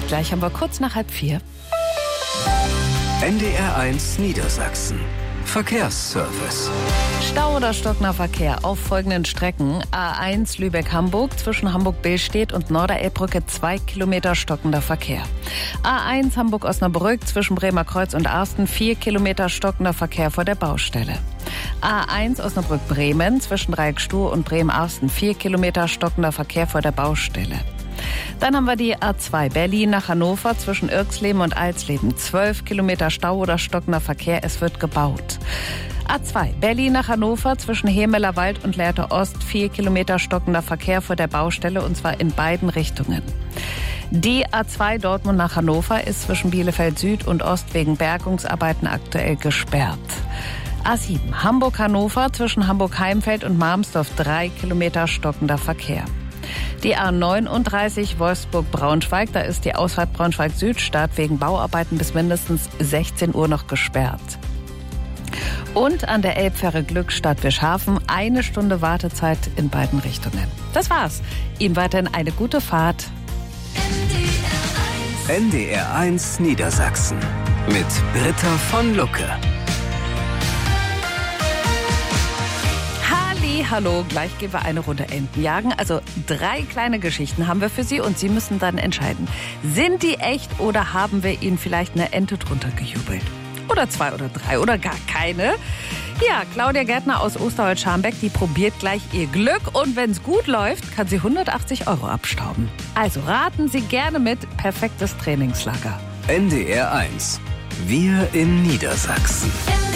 Gleich haben wir kurz nach 3:30. NDR1 Niedersachsen. Verkehrsservice. Stau oder stockender Verkehr auf folgenden Strecken. A1 Lübeck-Hamburg zwischen Hamburg-Billstedt und Norderelbbrücke 2 Kilometer stockender Verkehr. A1 Hamburg-Osnabrück zwischen Bremer Kreuz und Arsten 4 Kilometer stockender Verkehr vor der Baustelle. A1 Osnabrück-Bremen zwischen Dreieckstuhl und Bremen-Arsten 4 Kilometer stockender Verkehr vor der Baustelle. Dann haben wir die A2 Berlin nach Hannover zwischen Irxleben und Alsleben. 12 Kilometer Stau oder stockender Verkehr, es wird gebaut. A2 Berlin nach Hannover zwischen Hemeler Wald und Lehrte Ost. 4 Kilometer stockender Verkehr vor der Baustelle und zwar in beiden Richtungen. Die A2 Dortmund nach Hannover ist zwischen Bielefeld Süd und Ost wegen Bergungsarbeiten aktuell gesperrt. A7 Hamburg-Hannover zwischen Hamburg-Heimfeld und Marmsdorf 3 Kilometer stockender Verkehr. Die A39 Wolfsburg-Braunschweig, da ist die Ausfahrt Braunschweig-Südstadt wegen Bauarbeiten bis mindestens 16 Uhr noch gesperrt. Und an der Elbfähre Glückstadt-Wischhafen 1 Stunde Wartezeit in beiden Richtungen. Das war's. Ihnen weiterhin eine gute Fahrt. NDR1 Niedersachsen mit Britta von Lucke. Hallo, gleich gehen wir eine Runde Enten jagen. Also 3 kleine Geschichten haben wir für Sie und Sie müssen dann entscheiden, sind die echt oder haben wir Ihnen vielleicht eine Ente drunter gejubelt? Oder 2 oder 3 oder gar keine? Ja, Claudia Gärtner aus Osterholz-Scharmbeck, die probiert gleich ihr Glück und wenn es gut läuft, kann sie 180 € abstauben. Also raten Sie gerne mit, perfektes Trainingslager. NDR1. Wir in Niedersachsen.